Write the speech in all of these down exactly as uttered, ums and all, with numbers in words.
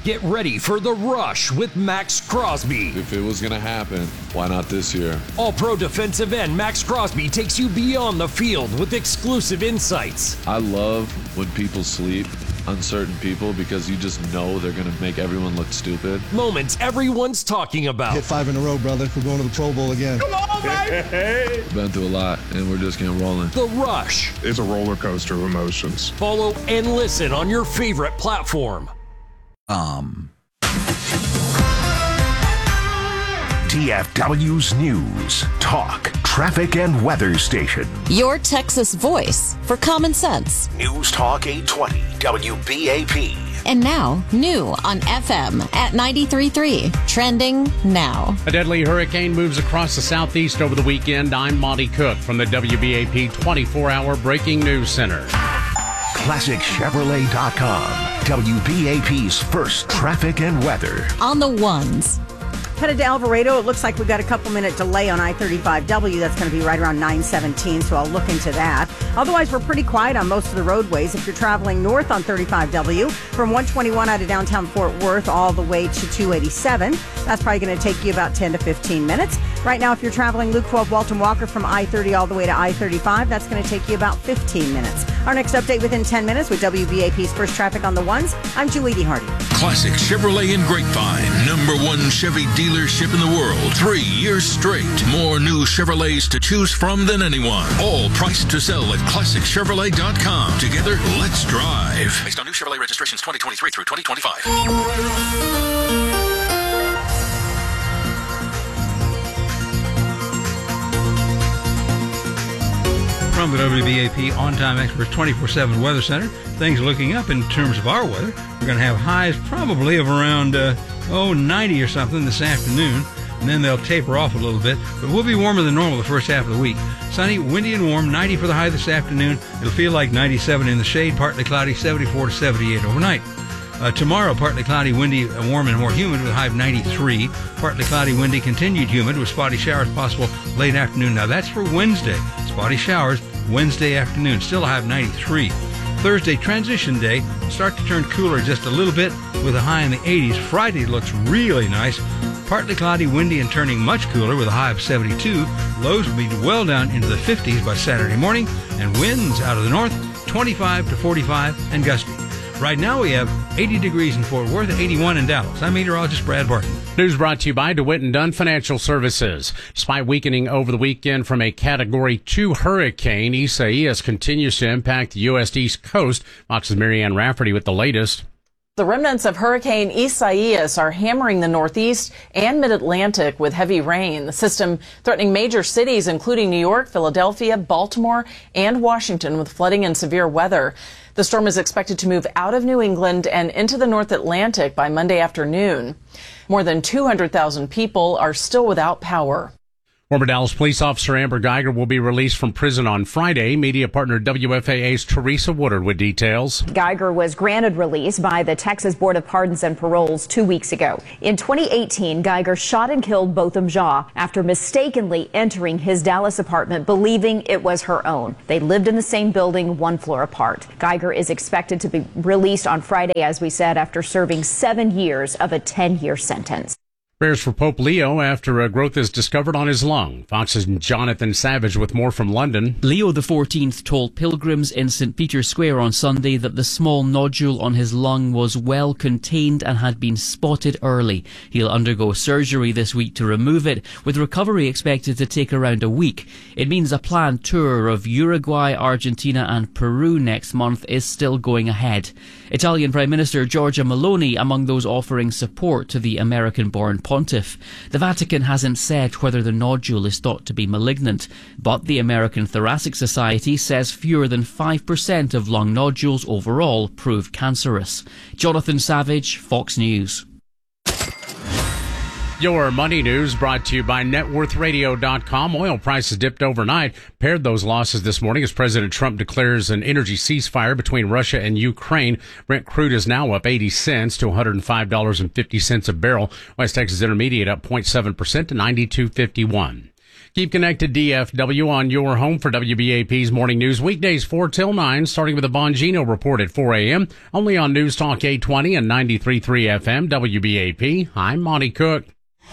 Get ready for The Rush with Max Crosby. If it was going to happen, why not this year? All-Pro defensive end Max Crosby takes you beyond the field with exclusive insights. I love when people sleep, uncertain people, because you just know they're going to make everyone look stupid. Moments everyone's talking about. Hit five in a row, brother. We're going to the Pro Bowl again. Come on, baby! Been through a lot, and we're just getting rolling. The Rush. It's a roller coaster of emotions. Follow and listen on your favorite platform. Um. T F W's News, Talk, Traffic and Weather Station. Your Texas voice for common sense. News Talk eight twenty W B A P. And now, new on F M at ninety-three point three. Trending now. A deadly hurricane moves across the southeast over the weekend. I'm Monty Cook from the W B A P twenty-four hour Breaking News Center. Classic Chevrolet dot com. W B A P's first traffic and weather. On the ones. Headed to Alvarado, it looks like we've got a couple minute delay on I thirty-five W. That's going to be right around nine seventeen, so I'll look into that. Otherwise, we're pretty quiet on most of the roadways. If you're traveling north on thirty-five W, from one twenty-one out of downtown Fort Worth all the way to two eighty-seven, that's probably going to take you about ten to fifteen minutes. Right now, if you're traveling Loop twelve Walton Walker from I thirty all the way to I thirty-five, that's going to take you about fifteen minutes. Our next update within ten minutes with W B A P's first traffic on the ones. I'm Julie D. Hardy. Classic Chevrolet in Grapevine, number one Chevy dealership in the world. Three years straight. More new Chevrolets to choose from than anyone. All priced to sell at Classic Chevrolet dot com. Together, let's drive. Based on new Chevrolet registrations twenty twenty-three through twenty twenty-five. From the W B A P On-Time Experts twenty-four seven Weather Center, things looking up in terms of our weather. We're going to have highs probably of around, uh, oh, ninety or something this afternoon, and then they'll taper off a little bit, but we'll be warmer than normal the first half of the week. Sunny, windy and warm, ninety for the high this afternoon. It'll feel like ninety-seven in the shade, partly cloudy, seventy-four to seventy-eight overnight. Uh, tomorrow, partly cloudy, windy, uh, warm, and more humid with a high of ninety-three. Partly cloudy, windy, continued humid with spotty showers possible late afternoon. Now, that's for Wednesday. Spotty showers Wednesday afternoon. Still a high of ninety-three. Thursday, transition day. Start to turn cooler just a little bit with a high in the eighties. Friday looks really nice. Partly cloudy, windy, and turning much cooler with a high of seventy-two. Lows will be well down into the fifties by Saturday morning. And winds out of the north, twenty-five to forty-five and gusty. Right now we have eighty degrees in Fort Worth, eighty-one in Dallas. I'm meteorologist Brad Barton. News brought to you by DeWitt and Dunn Financial Services. Despite weakening over the weekend from a Category two hurricane, Isaias continues to impact the U S East Coast. Fox's Marianne Rafferty with the latest. The remnants of Hurricane Isaias are hammering the Northeast and Mid-Atlantic with heavy rain. The system threatening major cities, including New York, Philadelphia, Baltimore, and Washington with flooding and severe weather. The storm is expected to move out of New England and into the North Atlantic by Monday afternoon. More than two hundred thousand people are still without power. Former Dallas police officer Amber Geiger will be released from prison on Friday. Media partner W F A A's Teresa Woodard with details. Geiger was granted release by the Texas Board of Pardons and Paroles two weeks ago. In twenty eighteen, Geiger shot and killed Botham Jean after mistakenly entering his Dallas apartment believing it was her own. They lived in the same building, one floor apart. Geiger is expected to be released on Friday, as we said, after serving seven years of a ten-year sentence. Prayers for Pope Leo after a growth is discovered on his lung. Fox's Jonathan Savage with more from London. Leo the fourteenth told pilgrims in Saint Peter's Square on Sunday that the small nodule on his lung was well contained and had been spotted early. He'll undergo surgery this week to remove it, with recovery expected to take around a week. It means a planned tour of Uruguay, Argentina and Peru next month is still going ahead. Italian Prime Minister Giorgia Meloni among those offering support to the American-born pontiff. The Vatican hasn't said whether the nodule is thought to be malignant, but the American Thoracic Society says fewer than five percent of lung nodules overall prove cancerous. Jonathan Savage, Fox News. Your money news brought to you by net worth radio dot com. Oil prices dipped overnight, paired those losses this morning as President Trump declares an energy ceasefire between Russia and Ukraine. Brent crude is now up eighty cents to one hundred five dollars and fifty cents a barrel. West Texas Intermediate up zero point seven percent to ninety-two fifty-one. Keep connected D F W on your home for W B A P's Morning News. Weekdays four till nine, starting with the Bongino Report at four a.m. Only on News Talk eight twenty and ninety-three point three F M W B A P. I'm Monty Cook.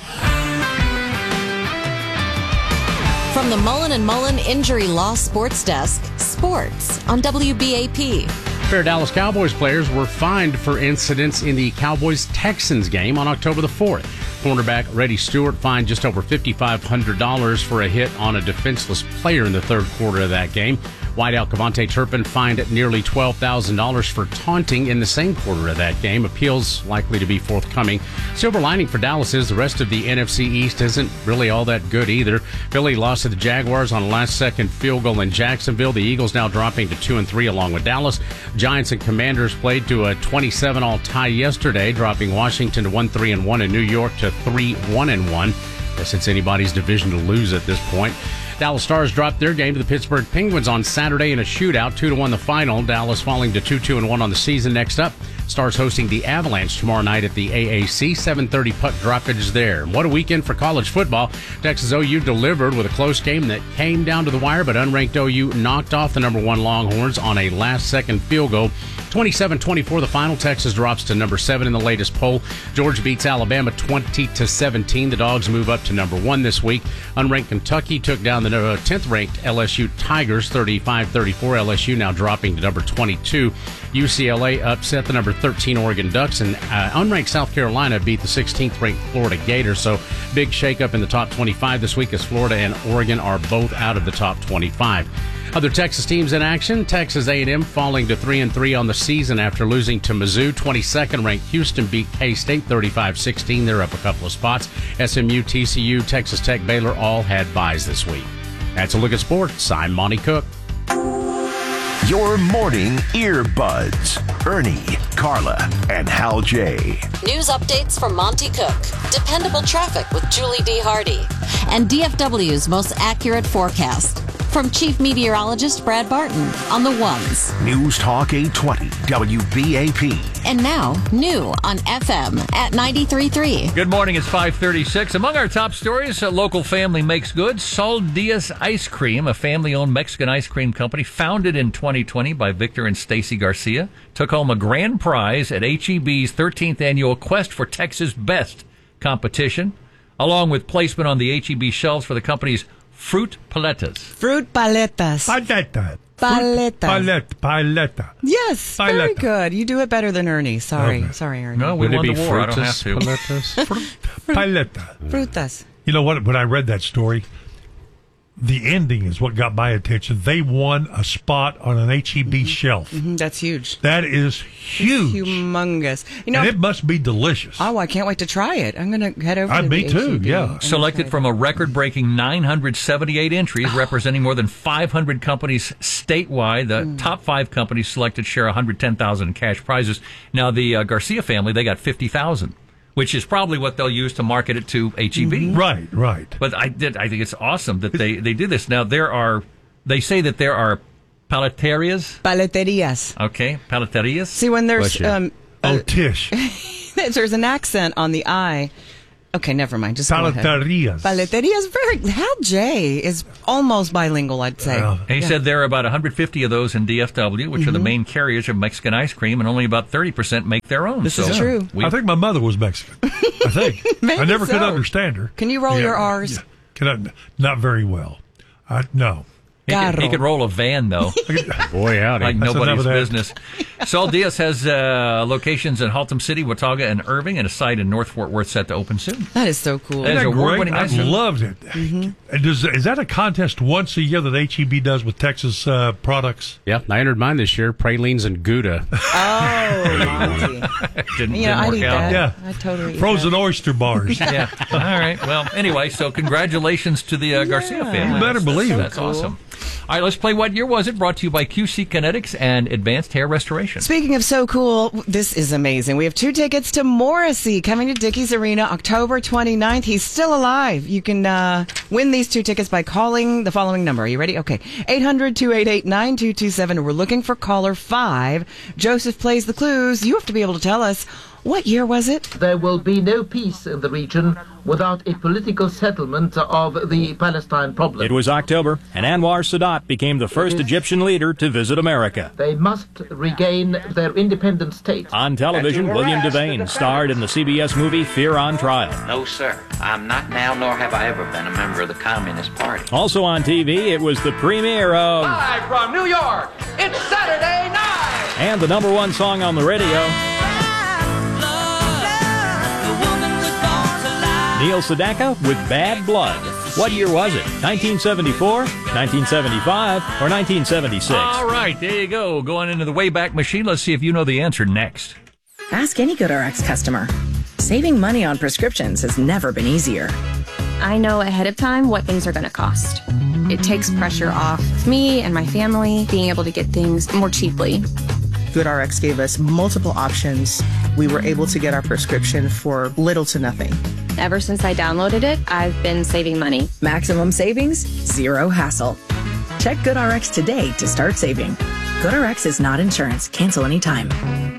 From the Mullen and Mullen Injury Law Sports Desk, sports on W B A P. Fair Dallas Cowboys players were fined for incidents in the Cowboys-Texans game on October the fourth. Cornerback Reddy Stewart fined just over five thousand five hundred dollars for a hit on a defenseless player in the third quarter of that game. Wideout Cavante Turpin fined nearly twelve thousand dollars for taunting in the same quarter of that game. Appeals likely to be forthcoming. Silver lining for Dallas is the rest of the N F C East isn't really all that good either. Philly lost to the Jaguars on a last-second field goal in Jacksonville. The Eagles now dropping to two and three along with Dallas. Giants and Commanders played to a twenty-seven all tie yesterday, dropping Washington to one three and one and New York to three one and one. Guess it's anybody's division to lose at this point. Dallas Stars dropped their game to the Pittsburgh Penguins on Saturday in a shootout, two to one the final. Dallas falling to two two and one on the season. Next up, Stars hosting the Avalanche tomorrow night at the A A C. seven thirty puck droppage there. What a weekend for college football. Texas O U delivered with a close game that came down to the wire, but unranked O U knocked off the number one Longhorns on a last-second field goal. twenty-seven twenty-four the final. Texas drops to number seven in the latest poll. Georgia beats Alabama twenty to seventeen. The Dogs move up to number one this week. Unranked Kentucky took down the tenth-ranked L S U Tigers thirty-five thirty-four. L S U now dropping to number twenty-two. U C L A upset the number thirteen Oregon Ducks, and uh, unranked South Carolina beat the sixteenth-ranked Florida Gators. So big shakeup in the top twenty-five this week as Florida and Oregon are both out of the top twenty-five. Other Texas teams in action: Texas A and M falling to three and three on the season after losing to Mizzou. twenty-second ranked Houston beat K-State thirty-five sixteen. They're up a couple of spots. S M U, T C U, Texas Tech, Baylor all had byes this week. That's a look at sports. I'm Monty Cook. Your morning earbuds. Ernie, Carla, and Hal J. News updates from Monty Cook. Dependable traffic with Julie D. Hardy. And D F W's most accurate forecast. From Chief Meteorologist Brad Barton on the ones. News Talk eight twenty W B A P. And now, new on F M at ninety-three point three. Good morning, it's five thirty-six. Among our top stories, a local family makes good. Sol Diaz Ice Cream, a family-owned Mexican ice cream company founded in twenty twenty by Victor and Stacy Garcia, took home a grand prize at H E B's thirteenth annual Quest for Texas Best competition, along with placement on the H E B shelves for the company's Fruit Paletas. Fruit paletas. Paleta. Paleta. Paleta. Paleta. Yes, Paleta. very good. You do it better than Ernie. Sorry. Okay. Sorry, Ernie. No, we Would it won be the war. I don't frutas, have to. paletas? Paleta. Frutas. You know what? When I read that story, the ending is what got my attention. They won a spot on an H E B mm-hmm. shelf. Mm-hmm. That's huge. That is huge. It's humongous. You know, and it must be delicious. Oh, I can't wait to try it. I'm going to head over uh, to me the too, H E B yeah. Selected from a record-breaking nine hundred seventy-eight entries, Oh. representing more than five hundred companies statewide. The Mm. top five companies selected share one hundred ten thousand dollars in cash prizes. Now, the uh, Garcia family, they got fifty thousand dollars. Which is probably what they'll use to market it to H E B. Mm-hmm. Right, right. But I did. I think it's awesome that they, they did this. Now, there are, they say that there are paleterias. Paleterias. Okay, paleterias. See, when there's... Um, oh, uh, Tish. there's an accent on the I. Okay, never mind. Just Paleterias. Paleterias. Very... Hal J is almost bilingual, I'd say. Yeah. And he Yeah. said there are about one hundred fifty of those in D F W, which Mm-hmm. are the main carriers of Mexican ice cream, and only about thirty percent make their own. This so is true. we- I think my mother was Mexican. I think. Maybe I never could so. understand her. Can you roll Yeah, your R's? yeah. Can I? Not very well. I, no. He could, he Carro. could roll a van, though, Boy, howdy. like That's nobody's enough of that. business. Sol Diaz has uh, locations in Haltom City, Watauga, and Irving, and a site in North Fort Worth set to open soon. That is so cool. That is Isn't that award-winning great? I ice cream. loved it. Mm-hmm. And does, is that a contest once a year that H E B does with Texas uh, products? Yep, I entered mine this year. Pralines and Gouda. Oh, Monty. Didn't, Yeah, didn't I'd eat work out. that. Yeah. I totally eat Frozen that. oyster bars. Yeah. All right. Well, anyway, so congratulations to the uh, Garcia Yeah. family. You better That's- believe that's, it. That's awesome. All right, let's play What Year Was It? Brought to you by Q C Kinetics and Advanced Hair Restoration. Speaking of so cool, this is amazing. We have two tickets to Morrissey coming to Dickies Arena October twenty-ninth. He's still alive. You can uh, win these two tickets by calling the following number. Are you ready? Okay. eight hundred, two eight eight, nine two two seven. We're looking for caller five. Joseph plays the clues. You have to be able to tell us What year was it? There will be no peace in the region without a political settlement of the Palestine problem. It was October, and Anwar Sadat became the first Egyptian leader to visit America. They must regain their independent state. On television, William Devane starred in the C B S movie Fear on Trial. No, sir. I'm not now, nor have I ever been a member of the Communist Party. Also on T V, it was the premiere of... Live from New York, it's Saturday night! And the number one song on the radio... Neil Sedaka with Bad Blood. What year was it? nineteen seventy-four, nineteen seventy-five, or nineteen seventy-six? All right, there you go. Going into the Wayback Machine. Let's see if you know the answer next. Ask any GoodRx customer. Saving money on prescriptions has never been easier. I know ahead of time what things are going to cost. It takes pressure off me and my family being able to get things more cheaply. GoodRx gave us multiple options. We were able to get our prescription for little to nothing. Ever since I downloaded it, I've been saving money. Maximum savings, zero hassle. Check GoodRx today to start saving. GoodRx is not insurance. Cancel anytime.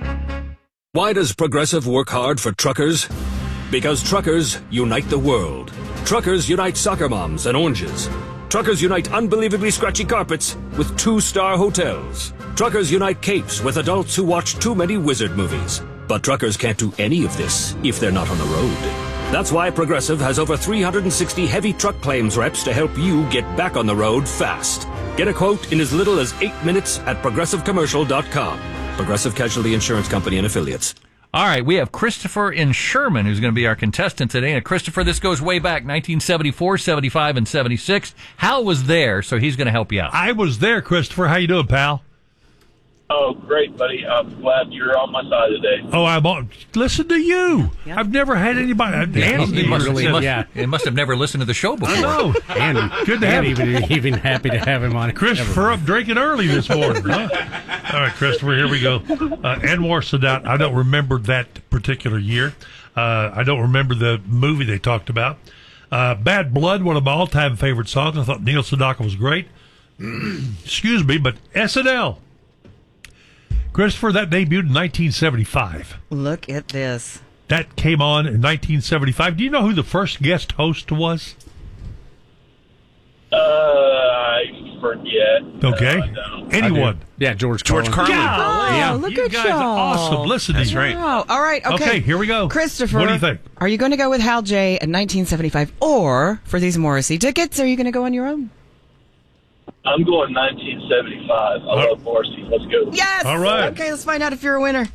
Why does Progressive work hard for truckers? Because truckers unite the world. Truckers unite soccer moms and oranges. Truckers unite unbelievably scratchy carpets with two-star hotels. Truckers unite capes with adults who watch too many wizard movies. But truckers can't do any of this if they're not on the road. That's why Progressive has over three hundred sixty heavy truck claims reps to help you get back on the road fast. Get a quote in as little as eight minutes at progressive commercial dot com. Progressive Casualty Insurance Company and Affiliates. All right, we have Christopher in Sherman, who's going to be our contestant today. And Christopher, this goes way back, nineteen seventy-four, seventy-five, and seventy-six. Hal was there, so he's going to help you out. I was there, Christopher. How you doing, pal? Oh, great, buddy. I'm glad you're on my side today. Oh, I'm on. Listen to you. Yep. I've never had anybody. Yeah, he, he must, really, he must, yeah. he must have never listened to the show before. I know. And good to and have even, even happy to have him on. Christopher up drinking early this morning. Huh? All right, Christopher, here we go. Uh, Anwar Sadat. I don't remember that particular year. Uh, I don't remember the movie they talked about. Uh, Bad Blood, one of my all-time favorite songs. I thought Neil Sedaka was great. Excuse me, but S N L. Christopher, that debuted in nineteen seventy-five. Look at this. That came on in nineteen seventy-five. Do you know who the first guest host was? Uh, I forget. Okay. No, Anyone? Yeah, George George Carlin. Carlin. Oh, yeah. look you at guys y'all. are awesome. Listen to you. That's right. Wow. All right. Okay. Okay, here we go. Christopher. What do you think? Are you going to go with Hal J in nineteen seventy-five, or for these Morrissey tickets, are you going to go on your own? I'm going nineteen seventy-five. I love Morrissey. Let's go. Yes. All right. Okay, let's find out if you're a winner.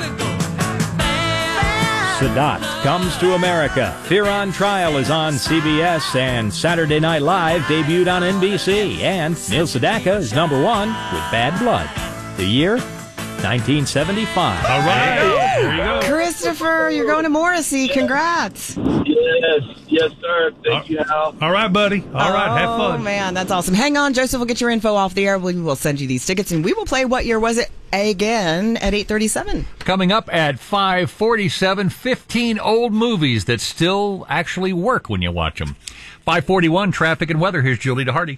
Sadat comes to America. Fear on Trial is on C B S, and Saturday Night Live debuted on N B C. And Neil Sedaka is number one with Bad Blood. The year, nineteen seventy-five. All right. There you go. Christopher, you're going to Morrissey. Congrats. Yes. Yes, sir. Thank you, Hal. All right, buddy. All right. Have Oh, fun. man, that's awesome. Hang on, Joseph will get your info off the air. We will send you these tickets, and we will play What Year Was It again at eight thirty-seven. Coming up at five forty-seven, fifteen old movies that still actually work when you watch them. five forty-one, traffic and weather. Here's Julie DeHardy.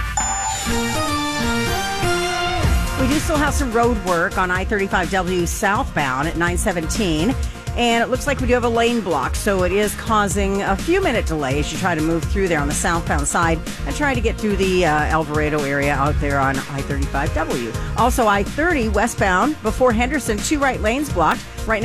We do still have some road work on I thirty-five W southbound at nine seventeen. And it looks like we do have a lane block, so it is causing a few minute delay as you try to move through there on the southbound side and try to get through the uh, Alvarado area out there on I thirty-five W. Also, I thirty westbound before Henderson, two right lanes blocked. Right now,